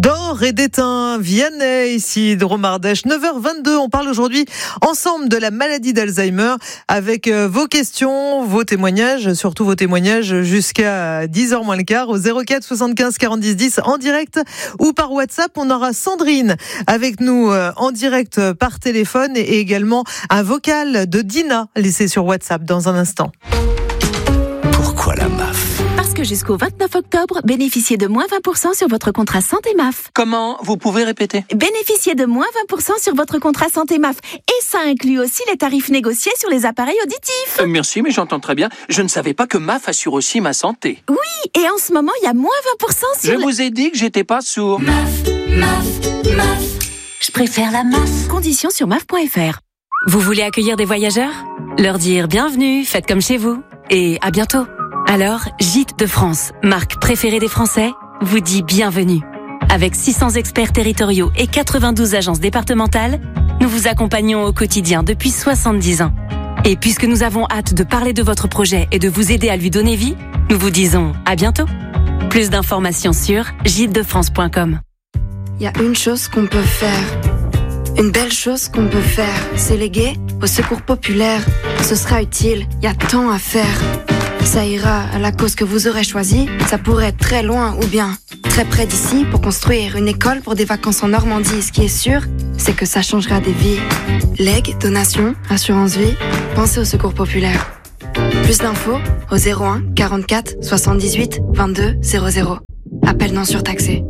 D'or et d'étain, Vianney, ici de Romardèche, 9h22. On parle aujourd'hui ensemble de la maladie d'Alzheimer avec vos questions, vos témoignages, surtout vos témoignages jusqu'à 10h moins le quart au 04 75 40 10 10 en direct ou par WhatsApp. On aura Sandrine avec nous en direct par téléphone et également un vocal de Dina laissé sur WhatsApp dans un instant. Pourquoi la MAF ? Parce que jusqu'au 29 octobre, bénéficiez de moins 20% sur votre contrat santé MAF. Comment ? Vous pouvez répéter ? Bénéficiez de moins 20% sur votre contrat santé MAF. Et ça inclut aussi les tarifs négociés sur les appareils auditifs. Merci, mais j'entends très bien. Je ne savais pas que MAF assure aussi ma santé. Oui, et en ce moment, il y a moins 20% sur Je vous ai dit que j'étais pas sourd. MAF. Je préfère la MAF. Conditions sur MAF.fr. Vous voulez accueillir des voyageurs ? Leur dire bienvenue, faites comme chez vous. Et à bientôt. Alors, Gîtes de France, marque préférée des Français, vous dit bienvenue. Avec 600 experts territoriaux et 92 agences départementales, nous vous accompagnons au quotidien depuis 70 ans. Et puisque nous avons hâte de parler de votre projet et de vous aider à lui donner vie, nous vous disons à bientôt. Plus d'informations sur gîtesdefrance.com. Il y a une chose qu'on peut faire. Une belle chose qu'on peut faire, c'est léguer au secours populaire. Ce sera utile, il y a tant à faire. Ça ira à la cause que vous aurez choisie. Ça pourrait être très loin ou bien très près d'ici pour construire une école pour des vacances en Normandie. Ce qui est sûr, c'est que ça changera des vies. Legs, donations, assurance vie, pensez au secours populaire. Plus d'infos au 01 44 78 22 00. Appel non surtaxé.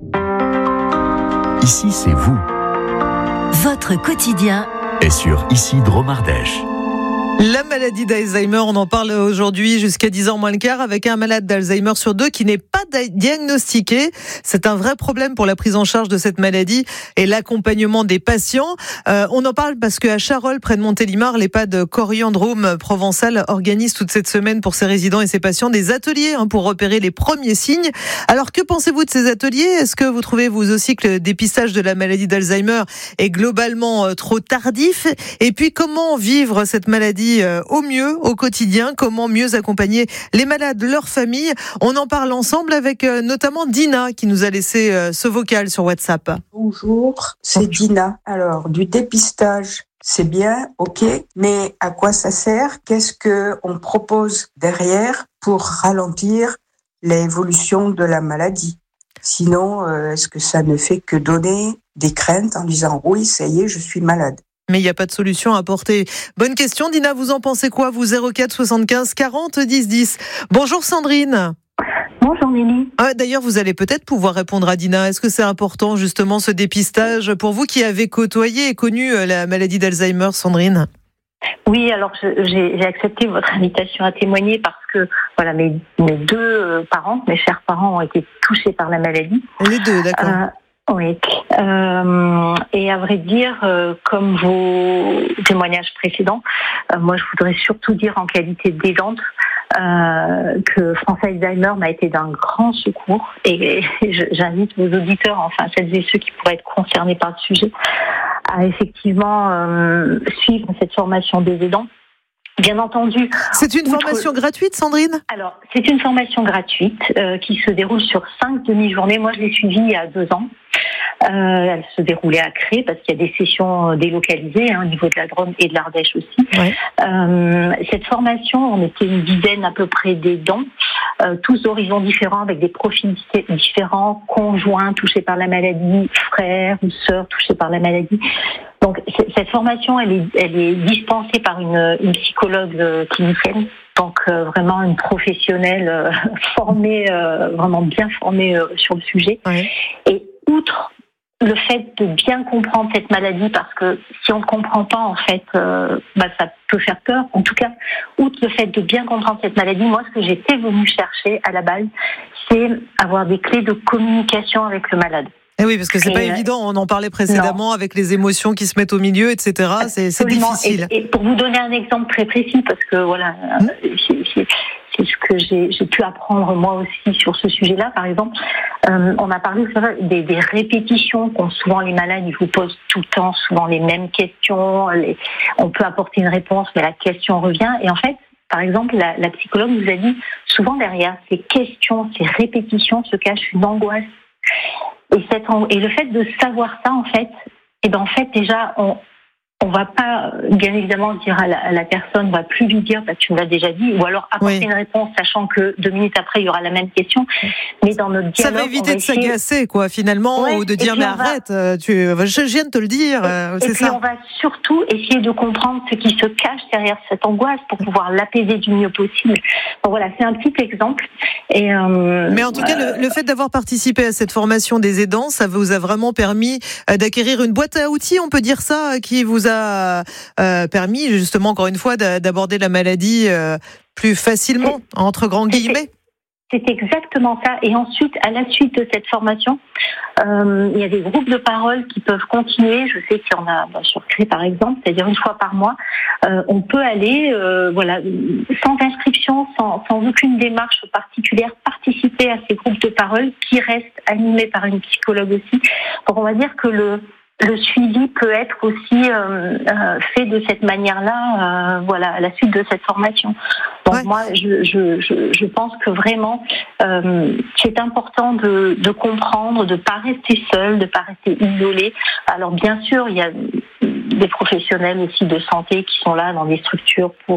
Ici, c'est vous. Votre quotidien Et sur Ici de Romardèche. La maladie d'Alzheimer, on en parle aujourd'hui jusqu'à 10h moins le quart avec un malade d'Alzheimer sur 2 qui n'est pas diagnostiqué. C'est un vrai problème pour la prise en charge de cette maladie et l'accompagnement des patients. On en parle parce qu'à Charolles, près de Montélimar, l'EHPAD Coriandrome Provençal organise toute cette semaine pour ses résidents et ses patients des ateliers pour repérer les premiers signes. Alors que pensez-vous de ces ateliers ? Est-ce que vous trouvez vous aussi que le dépistage de la maladie d'Alzheimer est globalement trop tardif ? Et puis comment vivre cette maladie au mieux, au quotidien, comment mieux accompagner les malades, leurs familles. On en parle ensemble avec notamment Dina qui nous a laissé ce vocal sur WhatsApp. Bonjour, c'est Dina. Alors, du dépistage, c'est bien, ok, mais à quoi ça sert ? Qu'est-ce qu'on propose derrière pour ralentir l'évolution de la maladie ? Sinon, est-ce que ça ne fait que donner des craintes en disant « oui, ça y est, je suis malade ». Mais il n'y a pas de solution à apporter. Bonne question, Dina, vous en pensez quoi, vous 04 75 40 10 10. Bonjour Sandrine. Bonjour Nelly. D'ailleurs, vous allez peut-être pouvoir répondre à Dina. Est-ce que c'est important justement ce dépistage pour vous qui avez côtoyé et connu la maladie d'Alzheimer, Sandrine ? Oui, alors j'ai accepté votre invitation à témoigner parce que voilà, mes deux parents, mes chers parents ont été touchés par la maladie. Les deux, d'accord. Oui. Et à vrai dire, comme vos témoignages précédents, moi je voudrais surtout dire en qualité d'aidante que France Alzheimer m'a été d'un grand secours et j'invite vos auditeurs, enfin celles et ceux qui pourraient être concernés par le sujet, à effectivement suivre cette formation des aidants. Bien entendu. C'est une formation gratuite, Sandrine ? Alors, c'est une formation gratuite qui se déroule sur 5 demi-journées. Moi, je l'ai suivie il y a 2 ans. Elle se déroulait à Cré parce qu'il y a des sessions délocalisées au niveau de la Drôme et de l'Ardèche aussi. Ouais. Cette formation, on était une dizaine à peu près d'aidants, tous d'horizons différents, avec des profils différents, conjoints touchés par la maladie, frères ou sœurs touchés par la maladie. Donc cette formation, elle est dispensée par une psychologue clinicienne, donc vraiment une professionnelle formée, vraiment bien formée sur le sujet. Ouais. Et outre le fait de bien comprendre cette maladie, parce que si on ne comprend pas, en fait, ça peut faire peur. En tout cas, outre le fait de bien comprendre cette maladie, moi, ce que j'étais venue chercher à la base, c'est avoir des clés de communication avec le malade. Et oui, parce que c'est pas évident, on en parlait précédemment, non. Avec les émotions qui se mettent au milieu, etc. C'est difficile. Et pour vous donner un exemple très précis, parce que voilà, c'est ce que j'ai pu apprendre moi aussi sur ce sujet-là. Par exemple, on a parlé des répétitions qu'ont souvent les malades, ils vous posent tout le temps souvent les mêmes questions. On peut apporter une réponse, mais la question revient. Et en fait, par exemple, la psychologue nous a dit souvent derrière ces questions, ces répétitions se cache une angoisse. Et le fait de savoir ça, en fait, déjà, on va pas, bien évidemment, dire à la personne, on va plus lui dire, tu me l'as déjà dit, ou alors apporter une réponse, sachant que 2 minutes après, il y aura la même question. Mais dans notre dialogue, ça va éviter de s'agacer, quoi, finalement, ou de dire, mais arrête, je viens de te le dire, c'est ça. Et puis, on va surtout essayer de comprendre ce qui se cache derrière cette angoisse pour pouvoir l'apaiser du mieux possible. Donc voilà, c'est un petit exemple. Mais en tout cas, le fait d'avoir participé à cette formation des aidants, ça vous a vraiment permis d'acquérir une boîte à outils, on peut dire ça, qui vous a permis justement encore une fois d'aborder la maladie plus facilement, entre grands guillemets. C'est exactement ça. Et ensuite, à la suite de cette formation, il y a des groupes de parole qui peuvent continuer. Je sais qu'il y en a sur Cré par exemple, c'est-à-dire 1 fois par mois. On peut aller, sans inscription, sans aucune démarche particulière, participer à ces groupes de parole qui restent animés par une psychologue aussi. Donc on va dire que le suivi peut être aussi fait de cette manière-là, à la suite de cette formation. Donc moi, je pense que vraiment, c'est important de comprendre, de pas rester seul, de pas rester isolé. Alors bien sûr, il y a des professionnels aussi de santé qui sont là dans des structures pour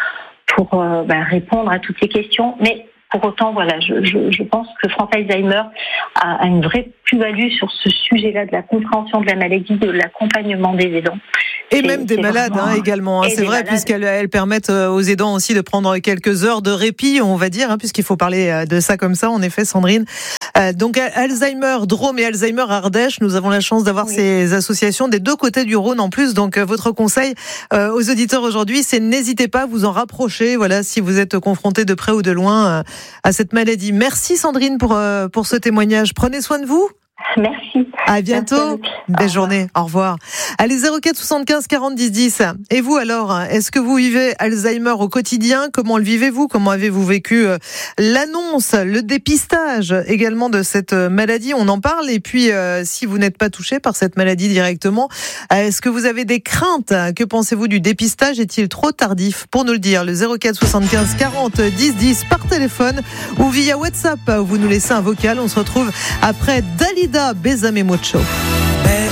répondre à toutes ces questions, mais pour autant, je pense que France Alzheimer a une vraie plus-value sur ce sujet-là de la compréhension de la maladie, de l'accompagnement des aidants. Et même des malades également, c'est vrai, puisqu'elles permettent aux aidants aussi de prendre quelques heures de répit, on va dire, puisqu'il faut parler de ça comme ça, en effet, Sandrine. Donc Alzheimer Drôme et Alzheimer Ardèche, nous avons la chance d'avoir ces associations des 2 côtés du Rhône en plus. Donc votre conseil aux auditeurs aujourd'hui, c'est n'hésitez pas à vous en rapprocher, si vous êtes confrontés de près ou de loin à cette maladie. Merci Sandrine pour ce témoignage. Prenez soin de vous. Merci. À bientôt. Belle journée. Au revoir. Allez, 04 75 40 10 10. Et vous alors, est-ce que vous vivez Alzheimer au quotidien? Comment le vivez-vous? Comment avez-vous vécu l'annonce, le dépistage également de cette maladie? On en parle. Et puis, si vous n'êtes pas touché par cette maladie directement, est-ce que vous avez des craintes? Que pensez-vous du dépistage? Est-il trop tardif? Pour nous le dire, le 04 75 40 10 10 par téléphone ou via WhatsApp. Vous nous laissez un vocal. On se retrouve après Dalida Besame Mucho.